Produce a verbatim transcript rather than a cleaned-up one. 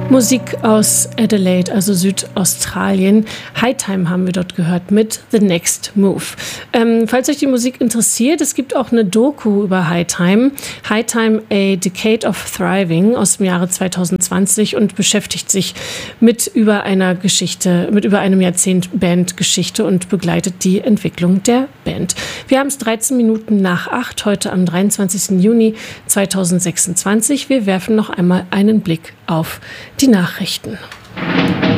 Musik aus Adelaide, also Südaustralien. High Time haben wir dort gehört mit The Next Move. Ähm, falls euch die Musik interessiert, es gibt auch eine Doku über High Time. High Time, A Decade of Thriving aus dem Jahre zwanzig zwanzig und beschäftigt sich mit über einer Geschichte, mit über einem Jahrzehnt Bandgeschichte und begleitet die Entwicklung der Band. Wir haben es dreizehn Minuten nach acht, heute am dreiundzwanzigsten Juni zweitausendsechsundzwanzig. Wir werfen noch einmal einen Blick auf die Nachrichten.